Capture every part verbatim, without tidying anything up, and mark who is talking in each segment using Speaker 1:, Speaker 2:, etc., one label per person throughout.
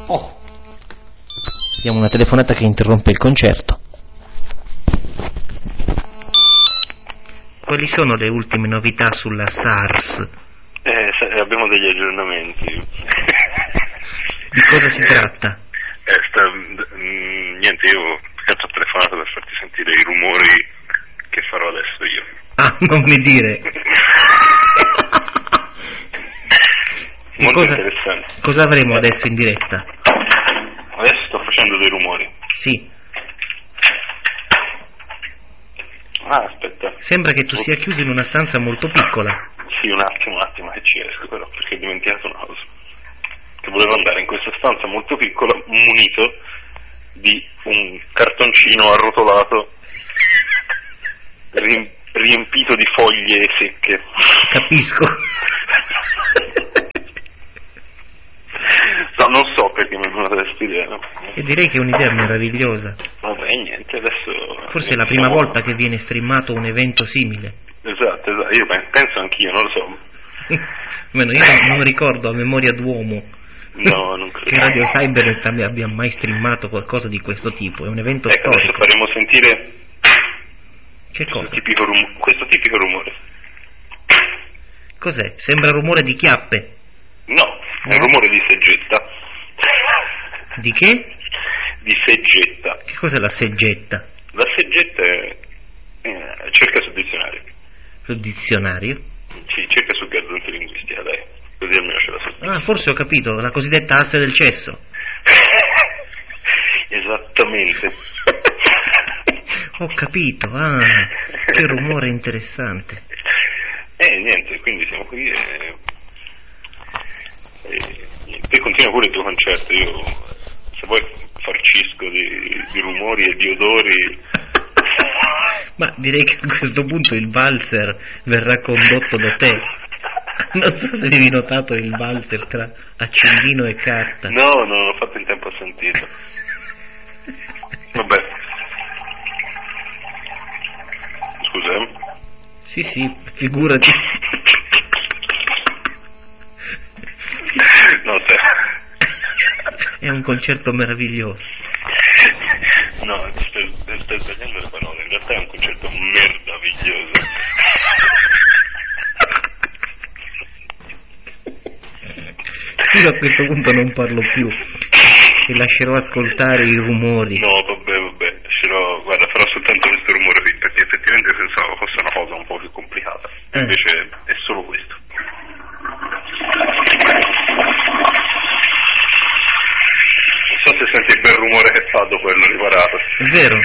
Speaker 1: Oh. Abbiamo una telefonata che interrompe il concerto. Quali sono le ultime novità sulla SARS?
Speaker 2: Eh, abbiamo degli aggiornamenti.
Speaker 1: Di cosa si tratta?
Speaker 2: Eh, sta, mh, niente, io ho telefonato per farti sentire i rumori che farò adesso io.
Speaker 1: Ah, non mi dire.
Speaker 2: Molto
Speaker 1: cosa,
Speaker 2: interessante.
Speaker 1: Cosa avremo adesso in diretta?
Speaker 2: Adesso sto facendo dei rumori.
Speaker 1: Sì.
Speaker 2: Ah, aspetta.
Speaker 1: Sembra che tu sia chiuso in una stanza molto piccola.
Speaker 2: Sì, un attimo, un attimo che ci esco però, perché ho dimenticato una cosa. Che volevo andare in questa stanza molto piccola, munito di un cartoncino arrotolato riempito di foglie secche.
Speaker 1: Capisco.
Speaker 2: No, non so perché mi è venuta questa idea. No?
Speaker 1: E direi che è un'idea meravigliosa.
Speaker 2: Vabbè, niente, adesso...
Speaker 1: Forse è la prima siamo... volta che viene streamato un evento simile.
Speaker 2: Esatto, esatto, io penso anch'io, non lo so.
Speaker 1: Almeno io non ricordo a memoria d'uomo
Speaker 2: no, non credo
Speaker 1: che Radio Cybernet abbia mai streamato qualcosa di questo tipo. È un evento
Speaker 2: ecco,
Speaker 1: storico.
Speaker 2: Adesso faremo sentire
Speaker 1: che cosa?
Speaker 2: Questo tipico, rum- questo tipico rumore.
Speaker 1: Cos'è? Sembra rumore di chiappe.
Speaker 2: No, è un rumore di seggetta.
Speaker 1: Di che?
Speaker 2: Di seggetta.
Speaker 1: Che cos'è la seggetta?
Speaker 2: La seggetta è... Eh, cerca sul dizionario.
Speaker 1: Sul dizionario?
Speaker 2: Sì, cerca su Gazzonte Linguistica, dai. Così almeno ce la so.
Speaker 1: Ah, forse ho capito, la cosiddetta asse del cesso.
Speaker 2: Esattamente.
Speaker 1: Ho capito, ah, che rumore interessante.
Speaker 2: Eh, niente, quindi siamo qui e... e te continua pure il tuo concerto, io se vuoi farcisco di, di rumori e di odori.
Speaker 1: Ma direi che a questo punto il valzer verrà condotto da te. Non so se avevi notato il valzer tra accendino e carta.
Speaker 2: No, non ho fatto in tempo a sentirlo. Vabbè. Scusa, eh?
Speaker 1: Sì, sì, figurati.
Speaker 2: No, te.
Speaker 1: È un concerto meraviglioso.
Speaker 2: No, stai, stai sbagliando le parole, in realtà è un concerto meraviglioso.
Speaker 1: Io a questo punto non parlo più e lascerò ascoltare i rumori.
Speaker 2: No, vabbè, vabbè, lascerò, guarda, farò soltanto questo rumore qui, perché effettivamente pensavo fosse una cosa un po' più complicata,
Speaker 1: eh.
Speaker 2: Invece è solo questo. Non so se senti il bel rumore che fa dopo averlo riparato.
Speaker 1: È vero.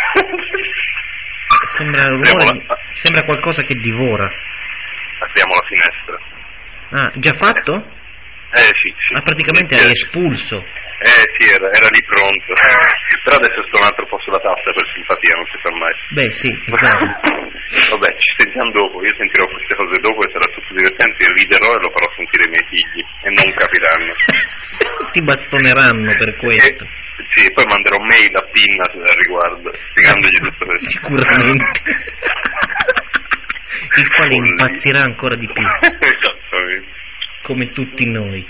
Speaker 1: Sembra un rumore, la... sembra qualcosa che divora.
Speaker 2: Apriamo la finestra.
Speaker 1: Ah, già fatto?
Speaker 2: Eh sì, sì.
Speaker 1: Ma praticamente hai espulso.
Speaker 2: Eh sì, era, era lì pronto. Però adesso sto un altro po' sulla tassa per simpatia, non si sa mai.
Speaker 1: Beh sì, esatto.
Speaker 2: Vabbè, ci sentiamo dopo, io sentirò queste cose dopo e sarà tutto divertente, riderò e lo farò sentire ai miei figli e non capiranno.
Speaker 1: Ti bastoneranno per questo.
Speaker 2: E, sì, poi manderò mail a Pinna al riguardo, spiegandogli tutto questo.
Speaker 1: Sicuramente. Il quale impazzirà ancora di più.
Speaker 2: Esattamente.
Speaker 1: Come tutti noi.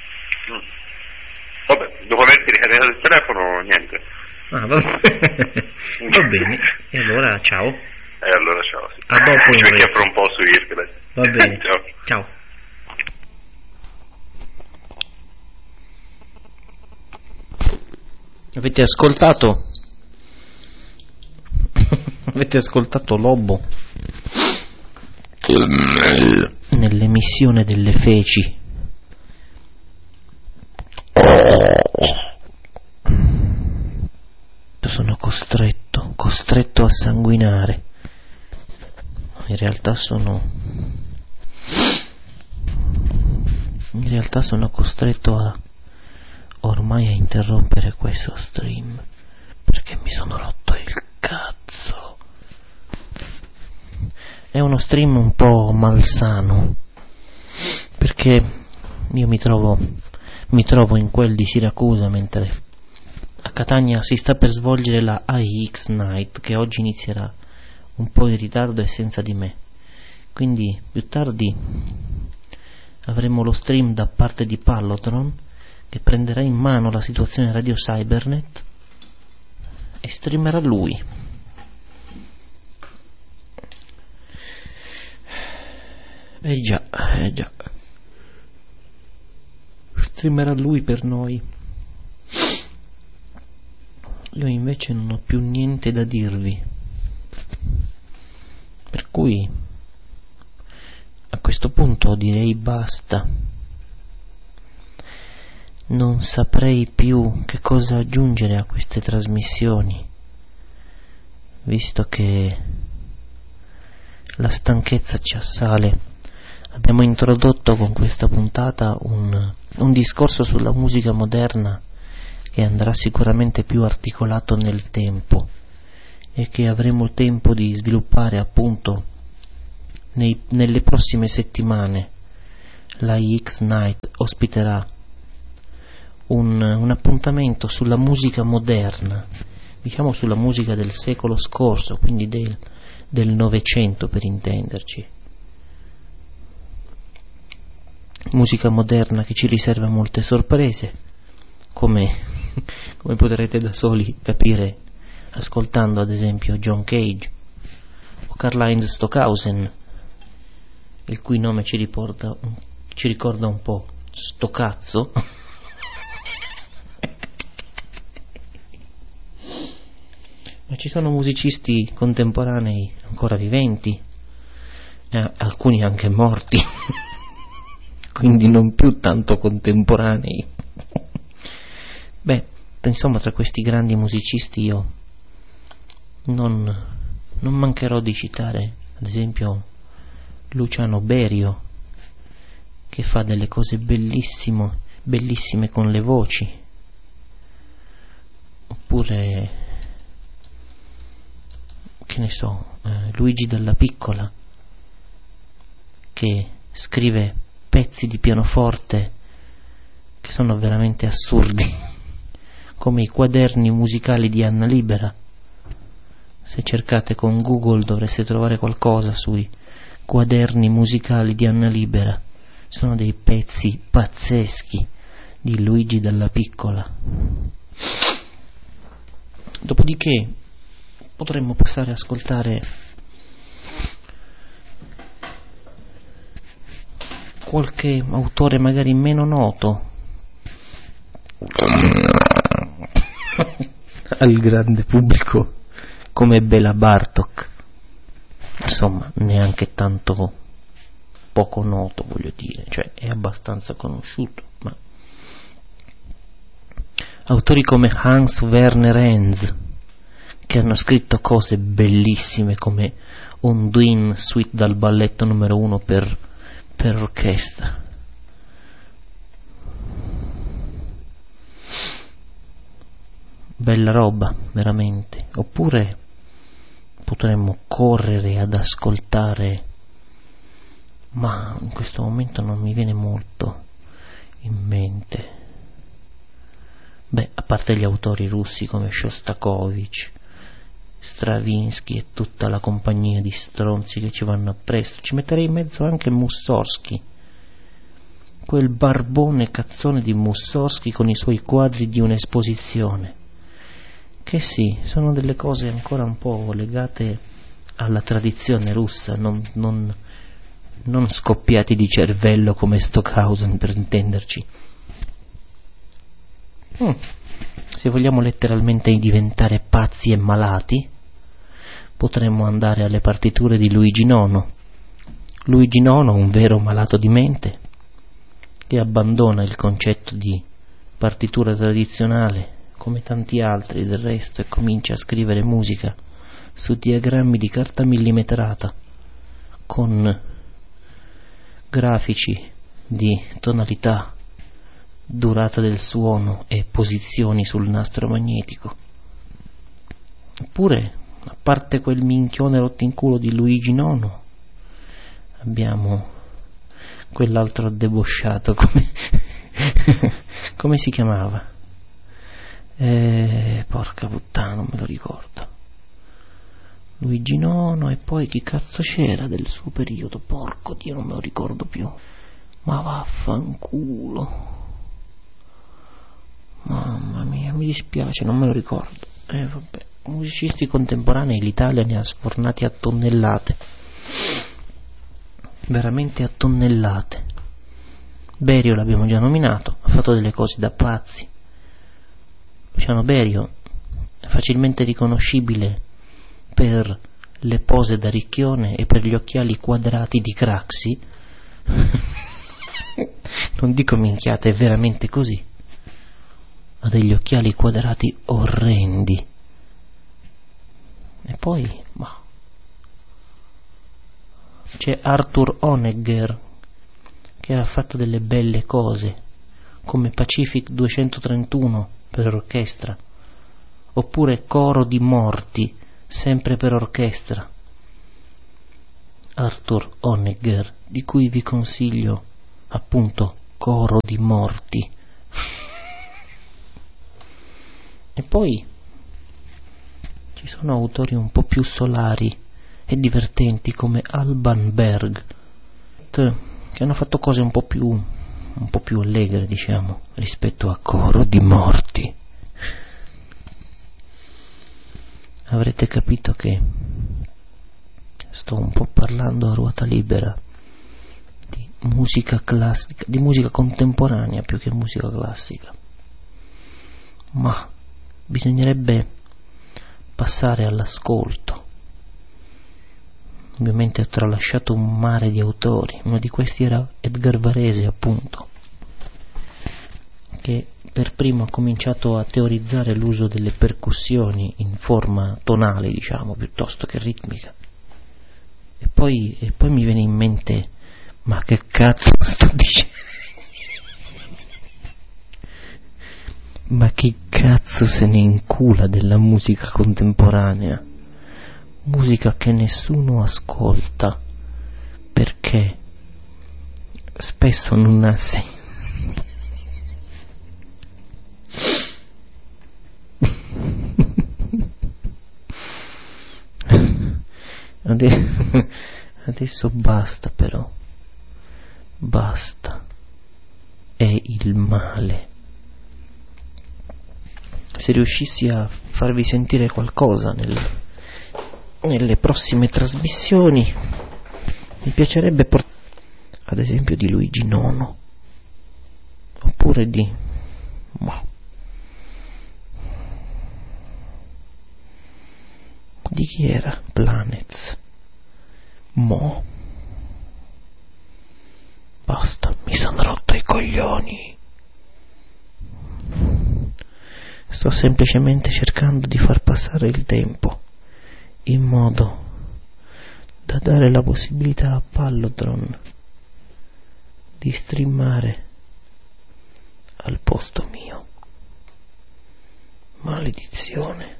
Speaker 2: Vabbè, dopo averti ricaricato il telefono, niente.
Speaker 1: Ah, va bene. Va bene. E allora ciao.
Speaker 2: E allora ciao. Sì.
Speaker 1: A dopo.
Speaker 2: Ci becchiamo un po' su Irklet.
Speaker 1: Va bene.
Speaker 2: Ciao.
Speaker 1: Ciao. Avete ascoltato? Avete ascoltato Lobo? Nell'emissione delle feci. Sono costretto, costretto a sanguinare. In realtà sono In realtà sono costretto a ormai a interrompere questo stream perché mi sono rotto il cazzo. È uno stream un po' malsano perché io mi trovo mi trovo in quel di Siracusa mentre a Catania si sta per svolgere la A I X Night, che oggi inizierà un po' in ritardo e senza di me, quindi più tardi avremo lo stream da parte di Pallotron che prenderà in mano la situazione Radio Cybernet e streamerà lui. Eh già, eh già. Streamerà lui per noi. Io invece non ho più niente da dirvi. Per cui a questo punto direi basta. Non saprei più che cosa aggiungere a queste trasmissioni, visto che la stanchezza ci assale. Abbiamo introdotto con questa puntata un, un discorso sulla musica moderna che andrà sicuramente più articolato nel tempo e che avremo tempo di sviluppare appunto nei, nelle prossime settimane. La I X Night ospiterà un, un appuntamento sulla musica moderna, diciamo sulla musica del secolo scorso, quindi del, del Novecento per intenderci. Musica moderna che ci riserva molte sorprese, come, come potrete da soli capire ascoltando ad esempio John Cage o Karl-Heinz Stockhausen, il cui nome ci riporta, ci ricorda un po' sto cazzo. Ma ci sono musicisti contemporanei ancora viventi, eh, alcuni anche morti, quindi non più tanto contemporanei. Beh, insomma, tra questi grandi musicisti io non, non mancherò di citare ad esempio Luciano Berio, che fa delle cose bellissime, bellissime con le voci, oppure, che ne so, eh, Luigi Dalla Piccola, che scrive pezzi di pianoforte che sono veramente assurdi, come i quaderni musicali di Anna Libera. Se cercate con Google dovreste trovare qualcosa sui quaderni musicali di Anna Libera. Sono dei pezzi pazzeschi di Luigi Dalla Piccola. Dopodiché potremmo passare a ascoltare qualche autore magari meno noto al grande pubblico, come Bela Bartok. Insomma, neanche tanto poco noto, voglio dire, cioè è abbastanza conosciuto, ma autori come Hans Werner Henze, che hanno scritto cose bellissime come Unduin, suite dal balletto numero uno per, per orchestra. Bella roba, veramente. Oppure potremmo correre ad ascoltare, ma in questo momento non mi viene molto in mente. Beh, a parte gli autori russi come Shostakovich, Stravinsky e tutta la compagnia di stronzi che ci vanno appresso, ci metterei in mezzo anche Mussorgsky, quel barbone cazzone di Mussorgsky con i suoi quadri di un'esposizione, che sì, sono delle cose ancora un po' legate alla tradizione russa, non, non, non scoppiati di cervello come Stockhausen, per intenderci. Mm. Se vogliamo letteralmente diventare pazzi e malati, potremmo andare alle partiture di Luigi nono. Luigi nono, un vero malato di mente, che abbandona il concetto di partitura tradizionale, come tanti altri del resto, e comincia a scrivere musica su diagrammi di carta millimetrata, con grafici di tonalità, durata del suono e posizioni sul nastro magnetico. Oppure, a parte quel minchione rotto in culo di Luigi nono, abbiamo quell'altro debosciato, come come si chiamava? Eh, porca puttana, non me lo ricordo. Luigi nono, e poi chi cazzo c'era del suo periodo? Porco Dio, non me lo ricordo più. Ma vaffanculo. mi dispiace, non me lo ricordo. Eh, vabbè. Musicisti contemporanei l'Italia ne ha sfornati a tonnellate, veramente a tonnellate. Berio l'abbiamo già nominato, ha fatto delle cose da pazzi. Luciano Berio è facilmente riconoscibile per le pose da ricchione e per gli occhiali quadrati di Craxi. Non dico minchiate, è veramente così. Ha degli occhiali quadrati orrendi. E poi, bah, c'è Arthur Honegger, che ha fatto delle belle cose, come Pacific duecentotrentuno per orchestra, oppure Coro di morti, sempre per orchestra. Arthur Honegger, di cui vi consiglio appunto Coro di morti. E poi ci sono autori un po' più solari e divertenti come Alban Berg, che hanno fatto cose un po' più un po' più allegre, diciamo, rispetto a Coro di morti. Avrete capito che sto un po' parlando a ruota libera di musica classica, di musica contemporanea più che musica classica, ma bisognerebbe passare all'ascolto. Ovviamente ho tralasciato un mare di autori, uno di questi era Edgar Varese, appunto, che per primo ha cominciato a teorizzare l'uso delle percussioni in forma tonale, diciamo, piuttosto che ritmica. E poi, e poi mi viene in mente, ma che cazzo sto dicendo? Ma chi cazzo se ne incula della musica contemporanea? Musica che nessuno ascolta, perché spesso non ha senso. Adesso, adesso basta però, basta, è il male. Se riuscissi a farvi sentire qualcosa nel, nelle prossime trasmissioni, mi piacerebbe portare ad esempio di Luigi Nono, oppure di boh, di chi era? Planets. Mo basta, mi sono rotto i coglioni. Sto semplicemente cercando di far passare il tempo in modo da dare la possibilità a Pallotron di streamare al posto mio. Maledizione.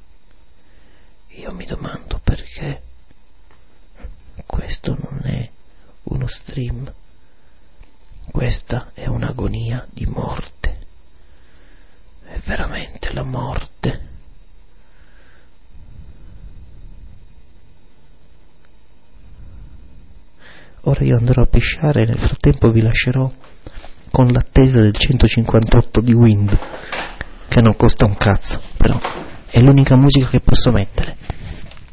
Speaker 1: Io mi domando perché questo non è uno stream, questa è un'agonia di morte, è veramente la morte. Ora io andrò a pisciare e nel frattempo vi lascerò con l'attesa del centocinquantotto di Wind, che non costa un cazzo, però è l'unica musica che posso mettere.